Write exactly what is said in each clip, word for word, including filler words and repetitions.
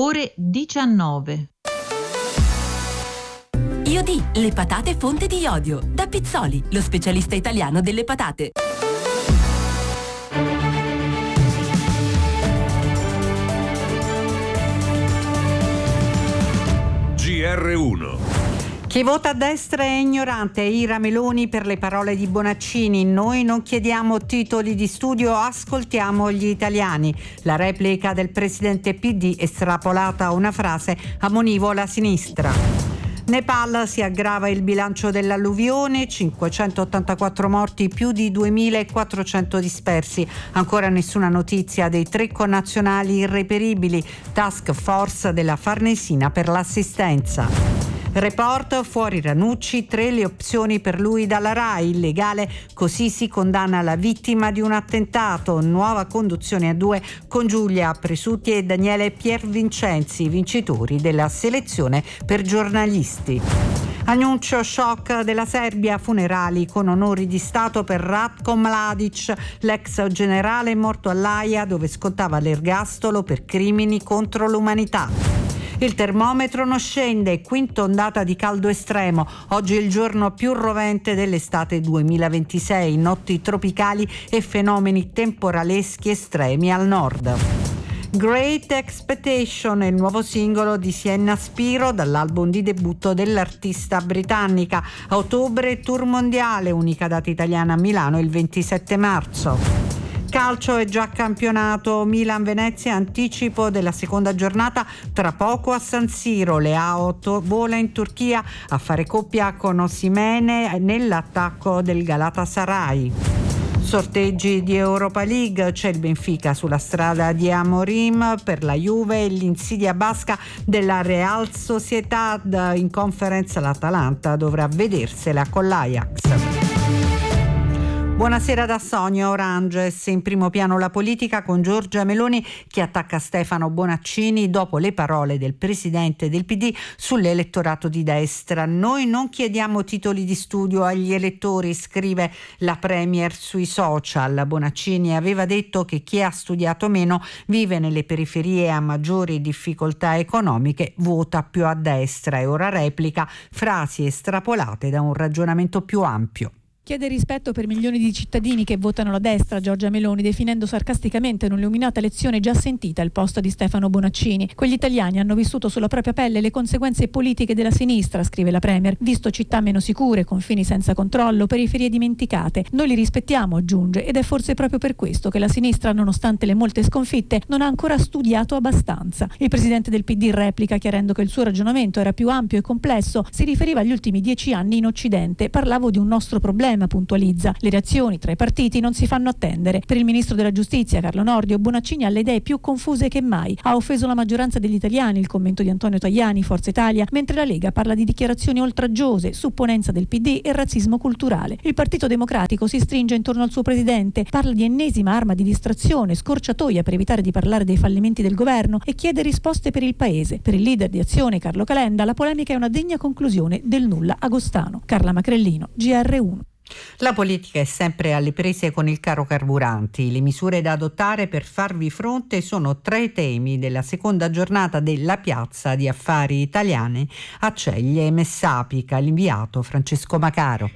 ore diciannove. Iodì, le patate fonte di iodio. Da Pizzoli, lo specialista italiano delle patate. G R uno. Chi vota a destra è ignorante, Ira Meloni per le parole di Bonaccini. Noi non chiediamo titoli di studio, ascoltiamo gli italiani. La replica del presidente P D estrapolata a una frase, ammonivo la sinistra. Nepal, si aggrava il bilancio dell'alluvione, cinquecentottantaquattro morti, più di duemilaquattrocento dispersi. Ancora nessuna notizia dei tre connazionali irreperibili, task force della Farnesina per l'assistenza. Report, fuori Ranucci, tre le opzioni per lui dalla RAI, illegale, così si condanna la vittima di un attentato, nuova conduzione a due con Giulia Presutti e Daniele Piervincenzi, vincitori della selezione per giornalisti. Annuncio shock della Serbia, funerali con onori di Stato per Ratko Mladic, l'ex generale morto all'Aia dove scontava l'ergastolo per crimini contro l'umanità. Il termometro non scende, quinta ondata di caldo estremo. Oggi è il giorno più rovente dell'estate duemilaventisei, notti tropicali e fenomeni temporaleschi estremi al nord. Great Expectation è il nuovo singolo di Sienna Spiro dall'album di debutto dell'artista britannica. A ottobre tour mondiale, unica data italiana a Milano il ventisette marzo. Calcio è già campionato, Milan-Venezia, anticipo della seconda giornata tra poco a San Siro. Leao vola in Turchia a fare coppia con Osimene nell'attacco del Galatasaray. Sorteggi di Europa League, c'è il Benfica sulla strada di Amorim per la Juve e l'insidia basca della Real Sociedad. In conference l'Atalanta dovrà vedersela con l'Ajax. Buonasera da Sonia Oranges. In primo piano la politica con Giorgia Meloni che attacca Stefano Bonaccini dopo le parole del presidente del P D sull'elettorato di destra. Noi non chiediamo titoli di studio agli elettori, scrive la Premier sui social. Bonaccini aveva detto che chi ha studiato meno vive nelle periferie a maggiori difficoltà economiche, vota più a destra e ora replica frasi estrapolate da un ragionamento più ampio. Chiede rispetto per milioni di cittadini che votano la destra, Giorgia Meloni, definendo sarcasticamente un'illuminata lezione già sentita al posto di Stefano Bonaccini. Quegli italiani hanno vissuto sulla propria pelle le conseguenze politiche della sinistra, scrive la Premier, visto città meno sicure, confini senza controllo, periferie dimenticate. Noi li rispettiamo, aggiunge, ed è forse proprio per questo che la sinistra, nonostante le molte sconfitte, non ha ancora studiato abbastanza. Il presidente del P D replica chiarendo che il suo ragionamento era più ampio e complesso, si riferiva agli ultimi dieci anni in Occidente. Parlavo di un nostro problema, puntualizza. Le reazioni tra i partiti non si fanno attendere. Per il ministro della giustizia Carlo Nordio, Bonaccini ha le idee più confuse che mai. Ha offeso la maggioranza degli italiani, il commento di Antonio Tajani, Forza Italia, mentre la Lega parla di dichiarazioni oltraggiose, supponenza del P D e razzismo culturale. Il Partito Democratico si stringe intorno al suo presidente, parla di ennesima arma di distrazione, scorciatoia per evitare di parlare dei fallimenti del governo e chiede risposte per il paese. Per il leader di Azione Carlo Calenda la polemica è una degna conclusione del nulla agostano. Carla Macrellino, G R uno. La politica è sempre alle prese con il caro carburanti. Le misure da adottare per farvi fronte sono tra i temi della seconda giornata della Piazza di Affari Italiane a Ceglie e Messapica. L'inviato Francesco Macaro.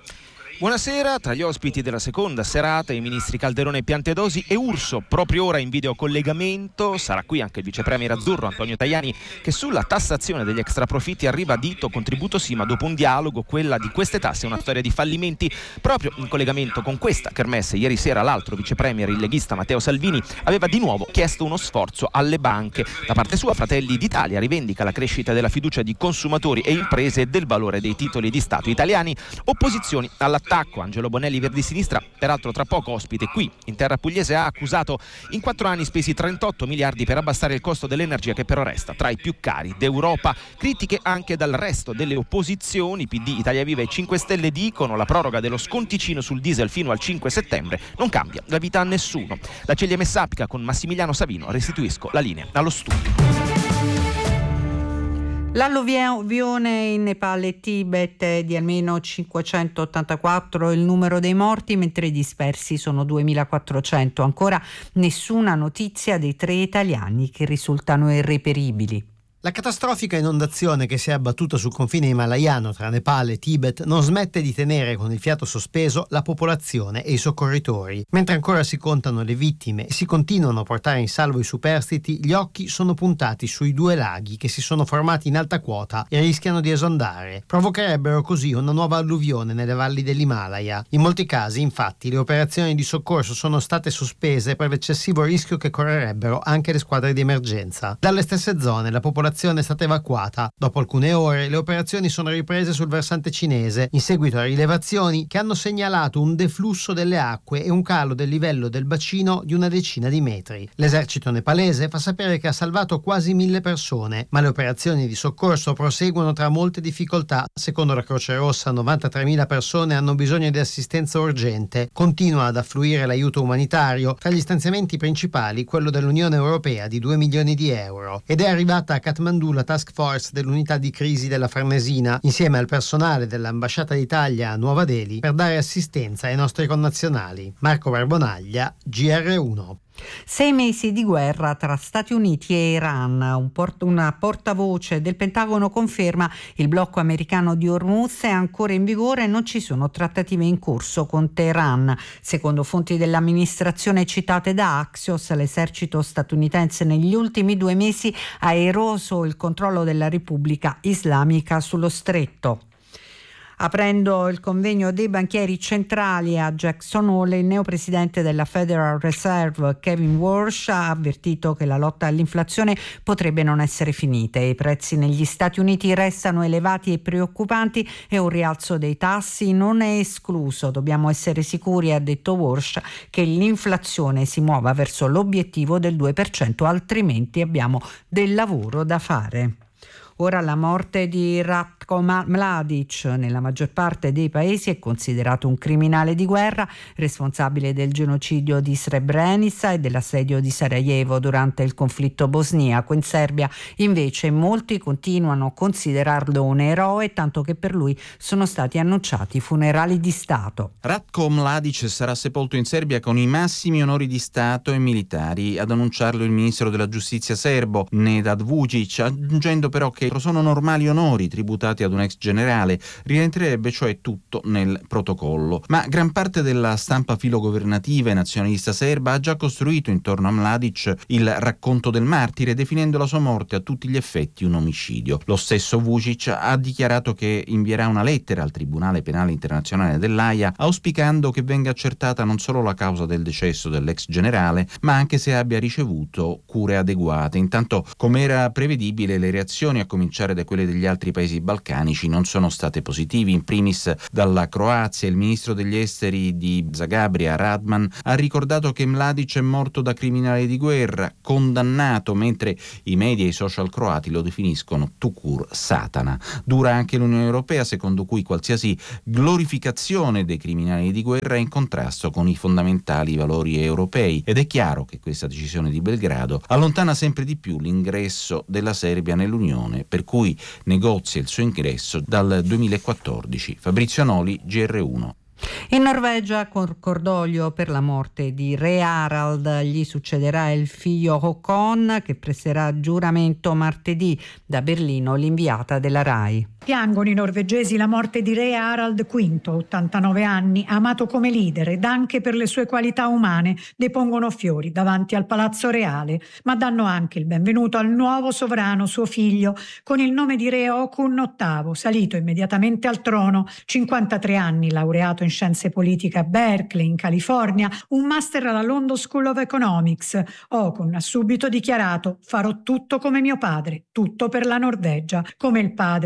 Buonasera, tra gli ospiti della seconda serata i ministri Calderone, Piantedosi e Urso. Proprio ora in videocollegamento sarà qui anche il vice premier azzurro Antonio Tajani, che sulla tassazione degli extraprofitti ha ribadito contributo sì, ma dopo un dialogo quella di queste tasse è una storia di fallimenti. Proprio in collegamento con questa kermesse ieri sera l'altro vice premier, il leghista Matteo Salvini, aveva di nuovo chiesto uno sforzo alle banche. Da parte sua Fratelli d'Italia rivendica la crescita della fiducia di consumatori e imprese e del valore dei titoli di Stato italiani. Opposizioni alla attacco. Angelo Bonelli, Verdi Sinistra, peraltro tra poco ospite qui in terra pugliese, ha accusato in quattro anni spesi trentotto miliardi per abbassare il costo dell'energia che però resta tra i più cari d'Europa. Critiche anche dal resto delle opposizioni. P D, Italia Viva e cinque Stelle dicono la proroga dello sconticino sul diesel fino al cinque settembre non cambia la vita a nessuno. La Ceglie Messapica con Massimiliano Savino. Restituisco la linea allo studio. L'alluvione in Nepal e Tibet è di almeno cinquecentottantaquattro il numero dei morti, mentre i dispersi sono duemilaquattrocento. Ancora nessuna notizia dei tre italiani che risultano irreperibili. La catastrofica inondazione che si è abbattuta sul confine himalayano tra Nepal e Tibet non smette di tenere con il fiato sospeso la popolazione e i soccorritori. Mentre ancora si contano le vittime e si continuano a portare in salvo i superstiti, gli occhi sono puntati sui due laghi che si sono formati in alta quota e rischiano di esondare. Provocherebbero così una nuova alluvione nelle valli dell'Himalaya. In molti casi, infatti, le operazioni di soccorso sono state sospese per l'eccessivo rischio che correrebbero anche le squadre di emergenza. Dalle stesse zone la popolazione è stata evacuata. Dopo alcune ore le operazioni sono riprese sul versante cinese in seguito a rilevazioni che hanno segnalato un deflusso delle acque e un calo del livello del bacino di una decina di metri. L'esercito nepalese fa sapere che ha salvato quasi mille persone, ma le operazioni di soccorso proseguono tra molte difficoltà. Secondo la Croce Rossa novantatremila persone hanno bisogno di assistenza urgente. Continua ad affluire l'aiuto umanitario, tra gli stanziamenti principali quello dell'Unione Europea di due milioni di euro, ed è arrivata a Kathmandu la task force dell'unità di crisi della Farnesina insieme al personale dell'ambasciata d'Italia a Nuova Delhi per dare assistenza ai nostri connazionali. Marco Barbonaglia, G R uno. Sei mesi di guerra tra Stati Uniti e Iran. Un port- una portavoce del Pentagono conferma il blocco americano di Hormuz è ancora in vigore e non ci sono trattative in corso con Teheran. Secondo fonti dell'amministrazione citate da Axios, l'esercito statunitense negli ultimi due mesi ha eroso il controllo della Repubblica Islamica sullo stretto. Aprendo il convegno dei banchieri centrali a Jackson Hole, il neopresidente della Federal Reserve Kevin Warsh ha avvertito che la lotta all'inflazione potrebbe non essere finita. I prezzi negli Stati Uniti restano elevati e preoccupanti e un rialzo dei tassi non è escluso. Dobbiamo essere sicuri, ha detto Warsh, che l'inflazione si muova verso l'obiettivo del due per cento, altrimenti abbiamo del lavoro da fare. Ora la morte di Ratko Mladic nella maggior parte dei paesi è considerato un criminale di guerra responsabile del genocidio di Srebrenica e dell'assedio di Sarajevo durante il conflitto bosniaco. In Serbia invece molti continuano a considerarlo un eroe, tanto che per lui sono stati annunciati funerali di Stato. Ratko Mladic sarà sepolto in Serbia con i massimi onori di Stato e militari, ad annunciarlo il ministro della giustizia serbo Nedžad Vučić, aggiungendo però che sono normali onori tributati ad un ex generale, rientrerebbe cioè tutto nel protocollo. Ma gran parte della stampa filogovernativa e nazionalista serba ha già costruito intorno a Mladic il racconto del martire, definendo la sua morte a tutti gli effetti un omicidio. Lo stesso Vučić ha dichiarato che invierà una lettera al Tribunale Penale Internazionale dell'Aia auspicando che venga accertata non solo la causa del decesso dell'ex generale, ma anche se abbia ricevuto cure adeguate. Intanto, come era prevedibile, le reazioni a cominciare da quelle degli altri paesi balcanici non sono state positivi. In primis dalla Croazia, il ministro degli esteri di Zagabria, Radman, ha ricordato che Mladic è morto da criminale di guerra, condannato, mentre i media e i social croati lo definiscono tukur Satana. Dura anche l'Unione Europea, secondo cui qualsiasi glorificazione dei criminali di guerra è in contrasto con i fondamentali valori europei, ed è chiaro che questa decisione di Belgrado allontana sempre di più l'ingresso della Serbia nell'Unione, per cui negozia il suo ingresso dal duemilaquattordici. Fabrizio Noli, G R uno. In Norvegia, cordoglio per la morte di re Harald. Gli succederà il figlio Håkon, che presterà giuramento martedì. Da Berlino l'inviata della RAI. Piangono i norvegesi la morte di re Harald quinto, ottantanove anni, amato come leader ed anche per le sue qualità umane. Depongono fiori davanti al palazzo reale, ma danno anche il benvenuto al nuovo sovrano, suo figlio, con il nome di re Håkon ottavo, salito immediatamente al trono. cinquantatré anni, laureato in scienze politiche a Berkeley, in California, un master alla London School of Economics. Håkon ha subito dichiarato: farò tutto come mio padre, tutto per la Norvegia. Come il padre, Håkon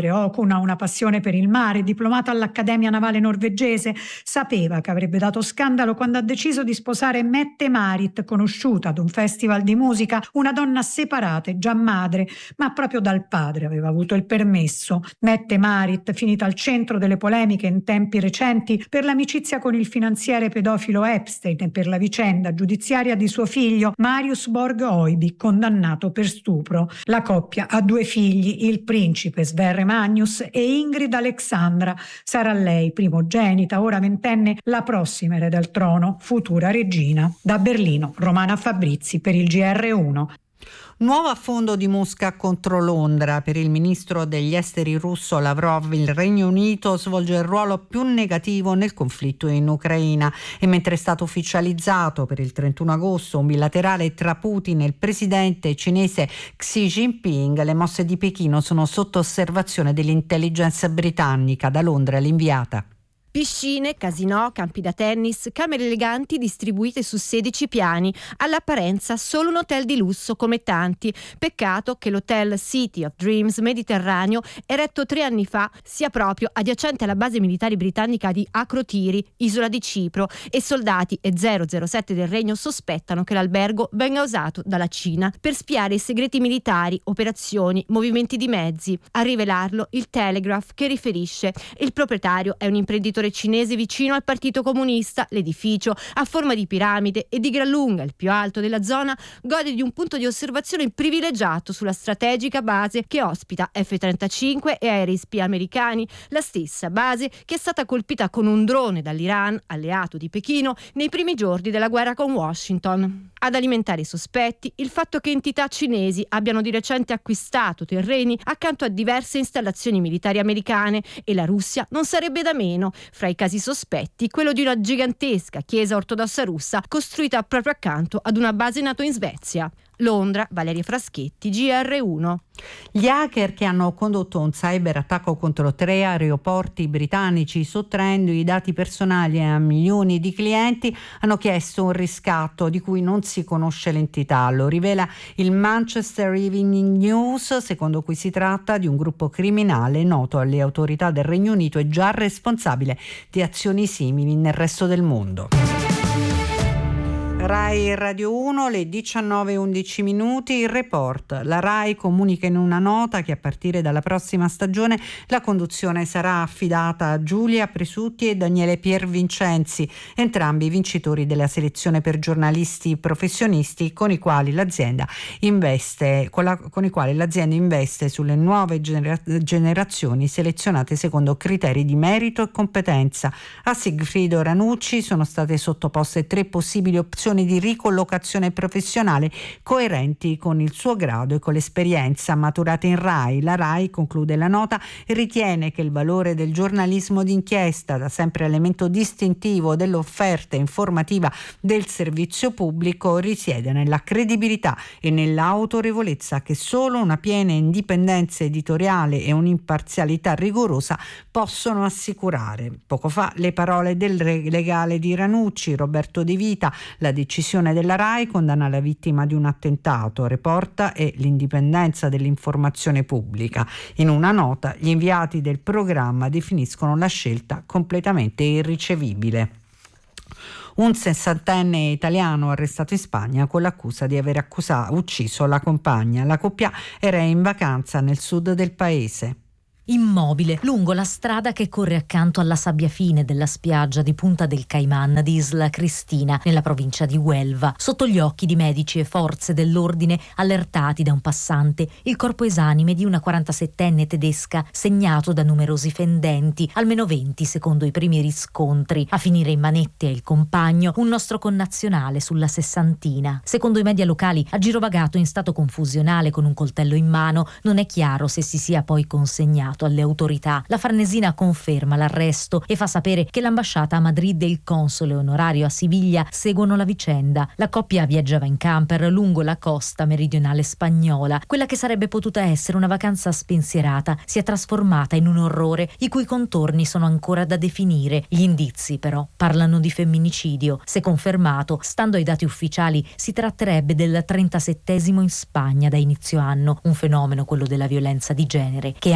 Bruna una passione per il mare, diplomato all'Accademia Navale Norvegese, sapeva che avrebbe dato scandalo quando ha deciso di sposare Mette-Marit, conosciuta ad un festival di musica, una donna separata e già madre, ma proprio dal padre aveva avuto il permesso. Mette-Marit, finita al centro delle polemiche in tempi recenti per l'amicizia con il finanziere pedofilo Epstein e per la vicenda giudiziaria di suo figlio Marius Borg-Oiby, condannato per stupro. La coppia ha due figli, il principe Sverre Magnus e Ingrid Alexandra. Sarà lei, primogenita, ora ventenne, la prossima erede al trono, futura regina. Da Berlino, Romana Fabrizi per il G R uno. Nuovo affondo di Mosca contro Londra. Per il ministro degli esteri russo Lavrov, il Regno Unito svolge il ruolo più negativo nel conflitto in Ucraina, e mentre è stato ufficializzato per il trentuno agosto un bilaterale tra Putin e il presidente cinese Xi Jinping, le mosse di Pechino sono sotto osservazione dell'intelligence britannica. Da Londra l'inviata. Piscine, casinò, campi da tennis, camere eleganti distribuite su sedici piani, all'apparenza solo un hotel di lusso come tanti. Peccato che l'hotel City of Dreams Mediterraneo, eretto tre anni fa, sia proprio adiacente alla base militare britannica di Akrotiri, isola di Cipro, e soldati e zero zero sette del Regno sospettano che l'albergo venga usato dalla Cina per spiare i segreti militari, operazioni, movimenti di mezzi. A rivelarlo il Telegraph, che riferisce: il proprietario è un imprenditore cinese vicino al Partito Comunista. L'edificio, a forma di piramide e di gran lunga il più alto della zona, gode di un punto di osservazione privilegiato sulla strategica base che ospita F trentacinque e aerei spia americani, la stessa base che è stata colpita con un drone dall'Iran, alleato di Pechino, nei primi giorni della guerra con Washington. Ad alimentare i sospetti il fatto che entità cinesi abbiano di recente acquistato terreni accanto a diverse installazioni militari americane, e la Russia non sarebbe da meno. Fra i casi sospetti, quello di una gigantesca chiesa ortodossa russa costruita proprio accanto ad una base NATO in Svezia. Londra, Valeria Fraschetti, G R uno. Gli hacker che hanno condotto un cyberattacco contro tre aeroporti britannici, sottraendo i dati personali a milioni di clienti, hanno chiesto un riscatto di cui non si conosce l'entità. Lo rivela il Manchester Evening News, secondo cui si tratta di un gruppo criminale noto alle autorità del Regno Unito e già responsabile di azioni simili nel resto del mondo. Rai Radio uno, le diciannove e undici minuti, il report. La Rai comunica in una nota che a partire dalla prossima stagione la conduzione sarà affidata a Giulia Presutti e Daniele Piervincenzi, entrambi vincitori della selezione per giornalisti professionisti con i quali l'azienda investe, con, la, con i quali l'azienda investe sulle nuove genera- generazioni selezionate secondo criteri di merito e competenza. A Sigfrido Ranucci sono state sottoposte tre possibili opzioni di ricollocazione professionale coerenti con il suo grado e con l'esperienza maturata in Rai. La Rai, conclude la nota, ritiene che il valore del giornalismo d'inchiesta, da sempre elemento distintivo dell'offerta informativa del servizio pubblico, risiede nella credibilità e nell'autorevolezza che solo una piena indipendenza editoriale e un'imparzialità rigorosa possono assicurare. Poco fa le parole del legale di Ranucci, Roberto De Vita. La decisione della Rai condanna la vittima di un attentato, riporta, e l'indipendenza dell'informazione pubblica. In una nota, gli inviati del programma definiscono la scelta completamente irricevibile. Un sessantenne italiano arrestato in Spagna con l'accusa di aver accusato, ucciso la compagna. La coppia era in vacanza nel sud del paese. Immobile lungo la strada che corre accanto alla sabbia fine della spiaggia di Punta del Caiman di Isla Cristina, nella provincia di Huelva. Sotto gli occhi di medici e forze dell'ordine allertati da un passante, il corpo esanime di una quarantasettenne tedesca segnato da numerosi fendenti, almeno venti secondo i primi riscontri. A finire in manette è il compagno, un nostro connazionale sulla sessantina. Secondo i media locali ha girovagato in stato confusionale con un coltello in mano. Non è chiaro se si sia poi consegnato alle autorità. La Farnesina conferma l'arresto e fa sapere che l'ambasciata a Madrid e il console onorario a Siviglia seguono la vicenda. La coppia viaggiava in camper lungo la costa meridionale spagnola. Quella che sarebbe potuta essere una vacanza spensierata si è trasformata in un orrore i cui contorni sono ancora da definire. Gli indizi però parlano di femminicidio. Se confermato, stando ai dati ufficiali, si tratterebbe del trentasettesimo in Spagna da inizio anno, un fenomeno, quello della violenza di genere, che anche nel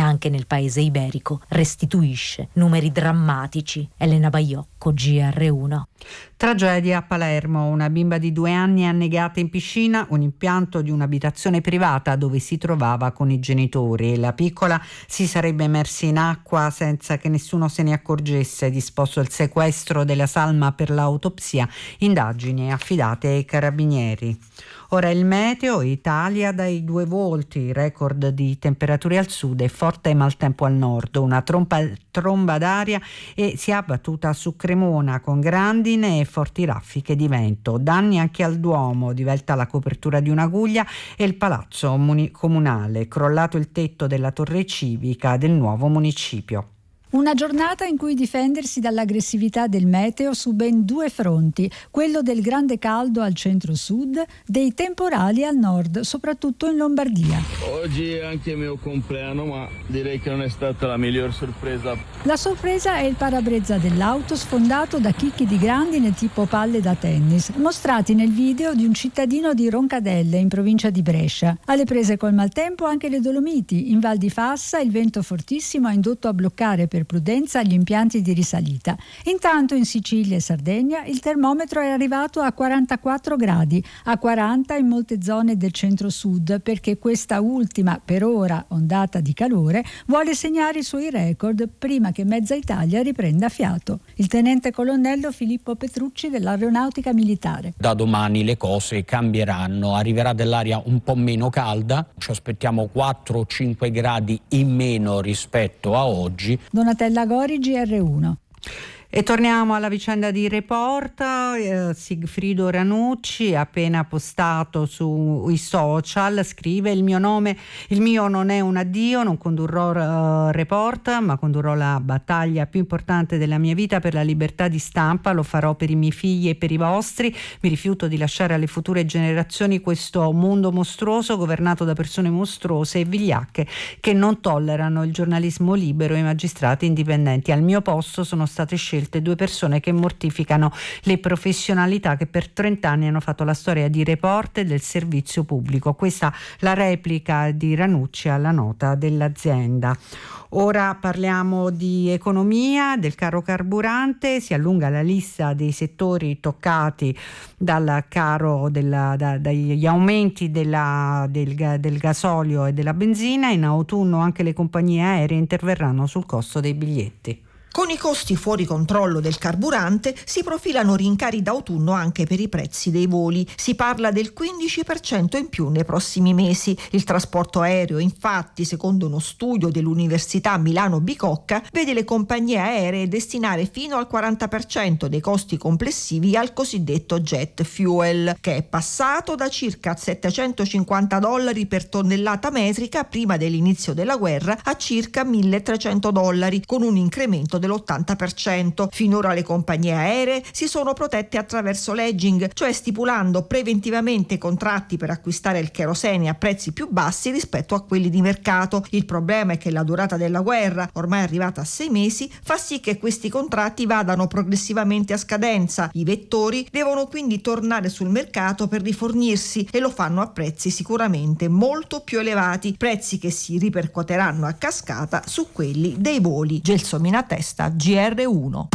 nel paese iberico restituisce numeri drammatici. Elena Baiocco, G R uno. Tragedia a Palermo, una bimba di due anni annegata in piscina, un impianto di un'abitazione privata dove si trovava con i genitori. La piccola si sarebbe immersa in acqua senza che nessuno se ne accorgesse. Disposto il sequestro della salma per l'autopsia, indagini affidate ai carabinieri. Ora il meteo, Italia dai due volti, record di temperature al sud e forte maltempo al nord, una tromba, tromba d'aria e si è abbattuta su Cremona con grandine e forti raffiche di vento. Danni anche al Duomo, divelta la copertura di una guglia e il palazzo muni- comunale, crollato il tetto della torre civica del nuovo municipio. Una giornata in cui difendersi dall'aggressività del meteo su ben due fronti, quello del grande caldo al centro-sud, dei temporali al nord, soprattutto in Lombardia. Oggi è anche il mio compleanno, ma direi che non è stata la miglior sorpresa. La sorpresa è il parabrezza dell'auto sfondato da chicchi di grandine tipo palle da tennis, mostrati nel video di un cittadino di Roncadelle, in provincia di Brescia. Alle prese col maltempo anche le Dolomiti. In Val di Fassa il vento fortissimo ha indotto a bloccare per prudenza gli impianti di risalita. Intanto in Sicilia e Sardegna il termometro è arrivato a quarantaquattro gradi, a quaranta in molte zone del centro-sud, perché questa ultima, per ora, ondata di calore vuole segnare i suoi record prima che mezza Italia riprenda fiato. Il tenente colonnello Filippo Petrucci dell'Aeronautica Militare. Da domani le cose cambieranno, arriverà dell'aria un po' meno calda, ci aspettiamo quattro o cinque gradi in meno rispetto a oggi. Donatella Gori, G R uno. E torniamo alla vicenda di Report. eh, Sigfrido Ranucci ha appena postato sui social, scrive: il mio nome, il mio non è un addio, non condurrò uh, Report, ma condurrò la battaglia più importante della mia vita per la libertà di stampa, lo farò per i miei figli e per i vostri, mi rifiuto di lasciare alle future generazioni questo mondo mostruoso governato da persone mostruose e vigliacche che non tollerano il giornalismo libero e i magistrati indipendenti. Al mio posto sono state scelte due persone che mortificano le professionalità che per trent'anni hanno fatto la storia di Report e del servizio pubblico. Questa la replica di Ranucci alla nota dell'azienda. Ora parliamo di economia, del caro carburante. Si allunga la lista dei settori toccati dal caro della, da, dagli aumenti della, del, del gasolio e della benzina. In autunno anche le compagnie aeree interverranno sul costo dei biglietti. Con i costi fuori controllo del carburante si profilano rincari d'autunno anche per i prezzi dei voli. Si parla del quindici per cento in più nei prossimi mesi. Il trasporto aereo, infatti, secondo uno studio dell'Università Milano Bicocca, vede le compagnie aeree destinare fino al quaranta per cento dei costi complessivi al cosiddetto jet fuel, che è passato da circa settecentocinquanta dollari per tonnellata metrica prima dell'inizio della guerra a circa milletrecento dollari, con un incremento dell'ottanta per cento. Finora le compagnie aeree si sono protette attraverso l'hedging, cioè stipulando preventivamente contratti per acquistare il cherosene a prezzi più bassi rispetto a quelli di mercato. Il problema è che la durata della guerra, ormai arrivata a sei mesi, fa sì che questi contratti vadano progressivamente a scadenza. I vettori devono quindi tornare sul mercato per rifornirsi e lo fanno a prezzi sicuramente molto più elevati, prezzi che si ripercuoteranno a cascata su quelli dei voli. Gelsomina Testa, G R uno.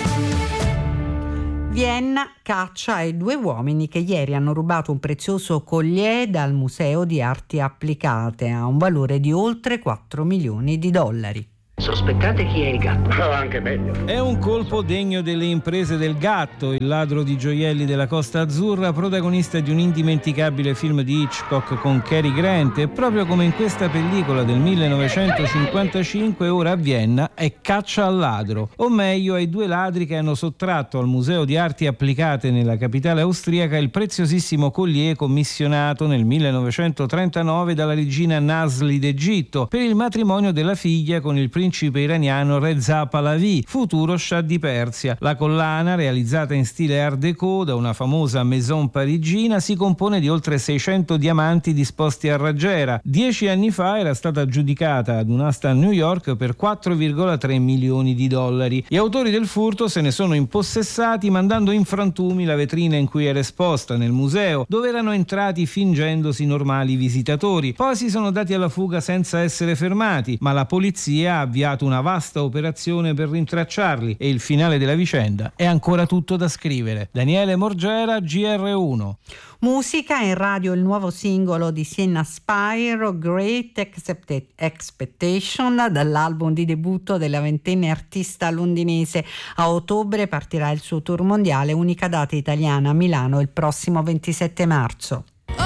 Vienna caccia ai due uomini che ieri hanno rubato un prezioso collier dal Museo di Arti Applicate a un valore di oltre quattro milioni di dollari. Sospettate chi è il gatto? Oh, anche meglio. È un colpo degno delle imprese del gatto, il ladro di gioielli della Costa Azzurra, protagonista di un indimenticabile film di Hitchcock con Cary Grant, e proprio come in questa pellicola del millenovecentocinquantacinque, ora a Vienna è caccia al ladro, o meglio ai due ladri che hanno sottratto al Museo di Arti Applicate nella capitale austriaca il preziosissimo collier commissionato nel millenovecentotrentanove dalla regina Nasli d'Egitto per il matrimonio della figlia con il principe principe iraniano Reza Pahlavi, futuro Shah di Persia. La collana, realizzata in stile Art Déco da una famosa maison parigina, si compone di oltre seicento diamanti disposti a raggiera. Dieci anni fa era stata aggiudicata ad un'asta a New York per quattro virgola tre milioni di dollari. Gli autori del furto se ne sono impossessati mandando in frantumi la vetrina in cui era esposta nel museo, dove erano entrati fingendosi normali visitatori. Poi si sono dati alla fuga senza essere fermati, ma la polizia ha avviato una vasta operazione per rintracciarli e il finale della vicenda è ancora tutto da scrivere. Daniele Morgera, G R uno. Musica, in radio il nuovo singolo di Sienna Spiro, Great Expectation, dall'album di debutto della ventenne artista londinese. A ottobre partirà il suo tour mondiale, unica data italiana a Milano il prossimo ventisette marzo.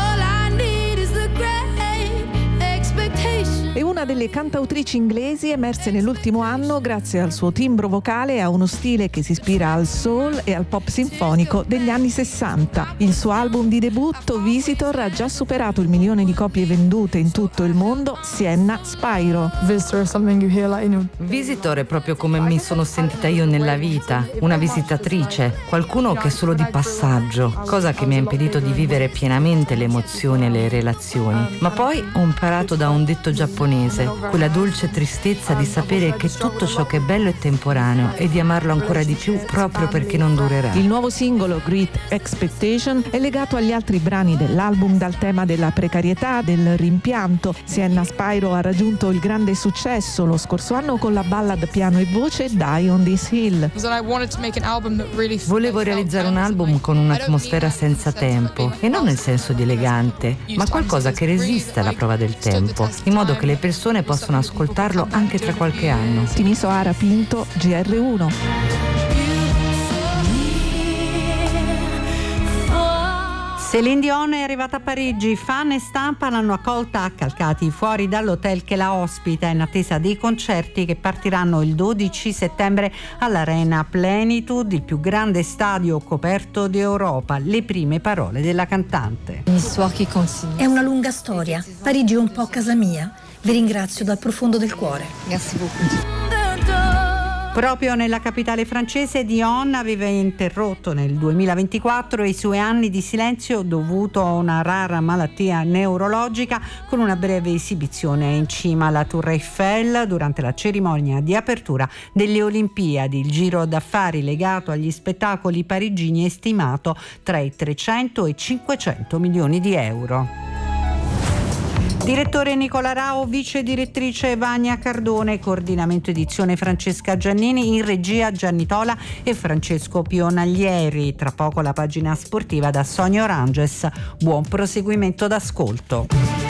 È una delle cantautrici inglesi emerse nell'ultimo anno grazie al suo timbro vocale e a uno stile che si ispira al soul e al pop sinfonico degli anni sessanta. Il suo album di debutto, Visitor, ha già superato il milione di copie vendute in tutto il mondo. Sienna Spiro. Visitor è proprio come mi sono sentita io nella vita, una visitatrice, qualcuno che è solo di passaggio, cosa che mi ha impedito di vivere pienamente le emozioni e le relazioni. Ma poi ho imparato da un detto giapponese, quella dolce tristezza di sapere che tutto ciò che è bello è temporaneo e di amarlo ancora di più proprio perché non durerà. Il nuovo singolo Great Expectation è legato agli altri brani dell'album dal tema della precarietà, del rimpianto. Sienna Spiro ha raggiunto il grande successo lo scorso anno con la ballad piano e voce Die on This Hill. Volevo realizzare un album con un'atmosfera senza tempo, e non nel senso di elegante, ma qualcosa che resista alla prova del tempo, in modo che le persone possono ascoltarlo anche tra qualche anno. Timisoara Pinto, G R uno. Céline Dion è arrivata a Parigi, fan e stampa l'hanno accolta accalcati fuori dall'hotel che la ospita in attesa dei concerti che partiranno il dodici settembre all'Arena Plenitude, il più grande stadio coperto d'Europa. Le prime parole della cantante. È una lunga storia, Parigi è un po' casa mia, vi ringrazio dal profondo del cuore. Merci beaucoup. Proprio nella capitale francese, Dion aveva interrotto nel duemilaventiquattro i suoi anni di silenzio dovuto a una rara malattia neurologica, con una breve esibizione in cima alla Tour Eiffel durante la cerimonia di apertura delle Olimpiadi. Il giro d'affari legato agli spettacoli parigini è stimato tra i trecento e i cinquecento milioni di euro. Direttore Nicola Rao, vice direttrice Vania Cardone, coordinamento edizione Francesca Giannini, in regia Gianni Tola e Francesco Pionaglieri. Tra poco la pagina sportiva da Sonia Oranges. Buon proseguimento d'ascolto.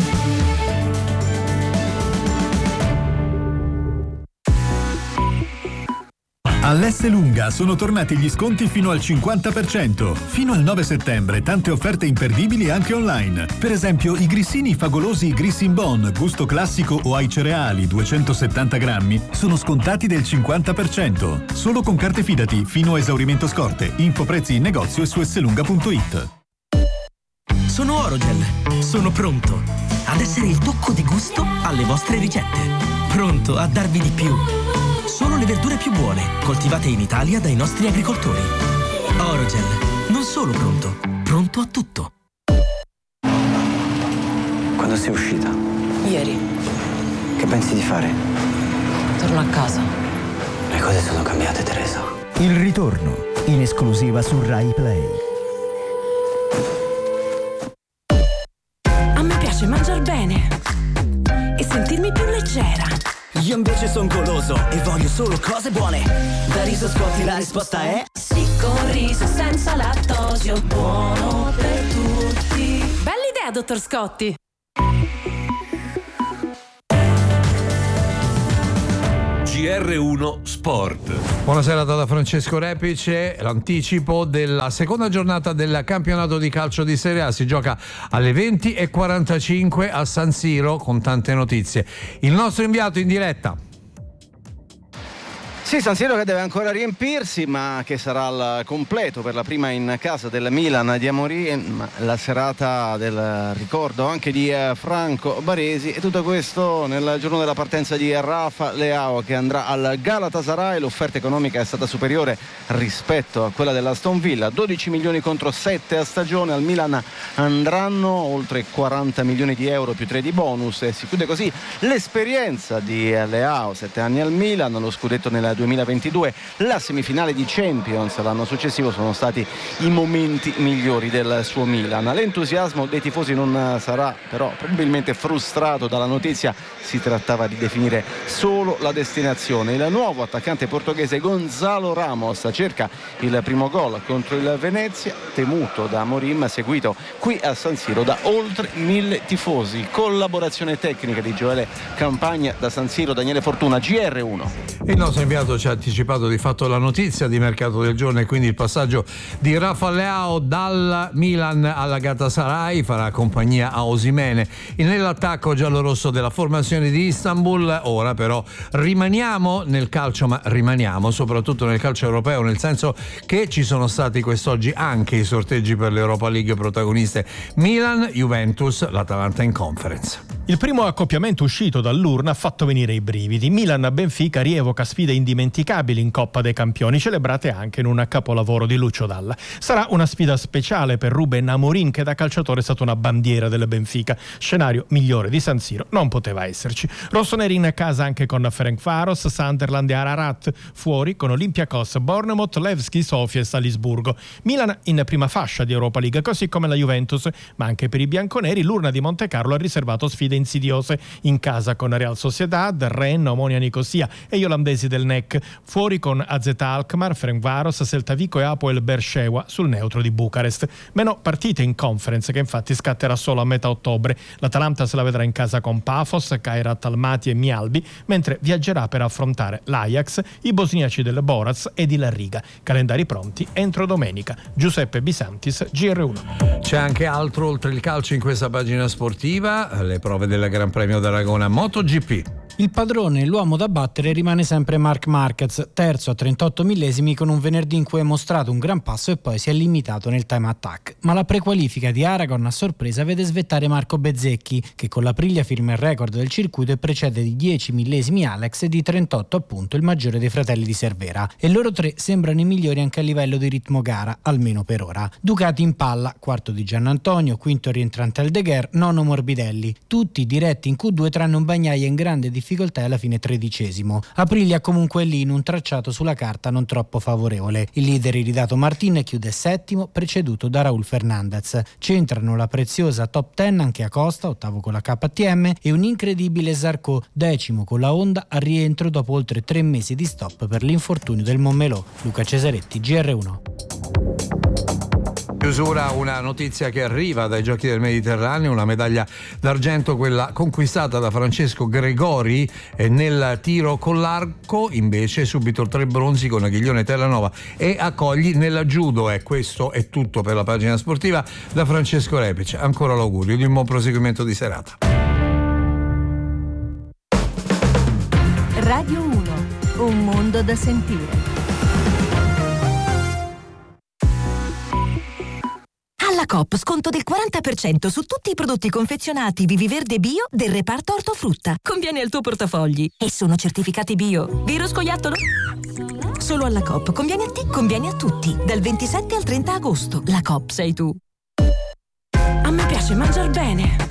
All'Esselunga sono tornati gli sconti fino al cinquanta per cento. Fino al nove settembre tante offerte imperdibili anche online. Per esempio i grissini favolosi Grissin Bon, gusto classico o ai cereali, duecentosettanta grammi, sono scontati del cinquanta per cento. Solo con carte Fidati fino a esaurimento scorte. Info prezzi in negozio e su esselunga punto it. Sono Orogel. Sono pronto ad essere il tocco di gusto alle vostre ricette. Pronto a darvi di più. Solo le verdure più buone, coltivate in Italia dai nostri agricoltori. Orogel, non solo pronto, pronto a tutto. Quando sei uscita? Ieri. Che pensi di fare? Torno a casa. Le cose sono cambiate, Teresa. Il ritorno, in esclusiva su Rai Play. A me piace mangiar bene e sentirmi più leggera. Io invece son goloso e voglio solo cose buone. Da Riso Scotti la risposta è sì, con riso senza lattosio, buono per tutti. Bella idea, dottor Scotti. G R uno Sport. Buonasera da Francesco Repice. L'anticipo della seconda giornata del campionato di calcio di Serie A si gioca alle venti e quarantacinque a San Siro, con tante notizie. Il nostro inviato in diretta. Sì, San Siro che deve ancora riempirsi, ma che sarà al completo per la prima in casa del Milan di Amorim, la serata del ricordo anche di Franco Baresi, e tutto questo nel giorno della partenza di Rafa Leao, che andrà al Galatasaray. L'offerta economica è stata superiore rispetto a quella dell'Aston Villa, dodici milioni contro sette a stagione. Al Milan andranno oltre quaranta milioni di euro più tre di bonus, e si chiude così l'esperienza di Leao, sette anni al Milan, lo scudetto nel duemilaventidue, la semifinale di Champions l'anno successivo sono stati i momenti migliori del suo Milan. L'entusiasmo dei tifosi non sarà però probabilmente frustrato dalla notizia, si trattava di definire solo la destinazione. Il nuovo attaccante portoghese Gonzalo Ramos cerca il primo gol contro il Venezia, temuto da Amorim, seguito qui a San Siro da oltre mille tifosi. Collaborazione tecnica di Gioele Campagna da San Siro, Daniele Fortuna, G R uno. Il nostro inviato ci ha anticipato di fatto la notizia di mercato del giorno, e quindi il passaggio di Rafa Leao dal Milan alla Galatasaray farà compagnia a Osimhen nell'attacco giallorosso della formazione di Istanbul. Ora però rimaniamo nel calcio, ma rimaniamo soprattutto nel calcio europeo, nel senso che ci sono stati quest'oggi anche i sorteggi per l'Europa League, protagoniste Milan, Juventus, l'Atalanta in Conference. Il primo accoppiamento uscito dall'urna ha fatto venire i brividi. Milan-Benfica rievoca sfide indimenticabili in Coppa dei Campioni, celebrate anche in un capolavoro di Lucio Dalla. Sarà una sfida speciale per Ruben Amorim, che da calciatore è stato una bandiera del Benfica. Scenario migliore di San Siro non poteva esserci. Rossoneri in casa anche con Ferencváros, Sunderland e Ararat, fuori con Olympiacos, Bournemouth, Levski, Sofia e Salisburgo. Milan in prima fascia di Europa League, così come la Juventus, ma anche per i bianconeri l'urna di Montecarlo ha riservato sfide insidiose in casa con Real Sociedad, Rennes, Omonia Nicosia e gli olandesi del N E C, fuori con A Z Alkmaar, Ferencváros, Celta Vigo e Apoel Beersheva sul neutro di Bucarest. Meno partite in Conference, che infatti scatterà solo a metà ottobre. L'Atalanta se la vedrà in casa con Pafos, Kairat Almaty e Mialbi, mentre viaggerà per affrontare l'Ajax, i bosniaci del Borac ed il Riga. Calendari pronti entro domenica. Giuseppe Bisantis, G R uno. C'è anche altro oltre il calcio in questa pagina sportiva, le prove del Gran Premio d'Aragona MotoGP. Il padrone, l'uomo da battere, rimane sempre Marc Marquez, terzo a trentotto millesimi, con un venerdì in cui ha mostrato un gran passo e poi si è limitato nel time attack. Ma la prequalifica di Aragon a sorpresa vede svettare Marco Bezzecchi, che con l'Aprilia firma il record del circuito e precede di dieci millesimi Alex e di trentotto appunto il maggiore dei fratelli di Cervera. E loro tre sembrano i migliori anche a livello di ritmo gara, almeno per ora. Ducati in palla, quarto di Giannantonio, quinto rientrante Aldeguer, nono Morbidelli. Tutti diretti in Q due tranne un Bagnaia in grande difficoltà e alla fine tredicesimo. Aprilia comunque è lì in un tracciato sulla carta non troppo favorevole. Il leader iridato Martin chiude settimo, preceduto da Raúl Fernandez. C'entrano la preziosa top dieci anche Acosta, ottavo con la K T M, e un incredibile Zarco, decimo con la Honda, al rientro dopo oltre tre mesi di stop per l'infortunio del Montmelò. Luca Cesaretti, G R uno. Chiusura una notizia che arriva dai Giochi del Mediterraneo, una medaglia d'argento, quella conquistata da Francesco Gregori, e nel tiro con l'arco invece subito tre bronzi con Aghiglione Terranova e Accogli nel judo. E questo è tutto per la pagina sportiva da Francesco Repice. Ancora l'augurio di un buon proseguimento di serata. Radio uno, un mondo da sentire. Alla Coop sconto del quaranta per cento su tutti i prodotti confezionati Viviverde Bio del reparto ortofrutta. Conviene al tuo portafogli e sono certificati bio. Vero scoiattolo? Solo alla Coop. Conviene a te, conviene a tutti. Dal ventisette al trenta agosto. La Coop sei tu. A me piace mangiar bene.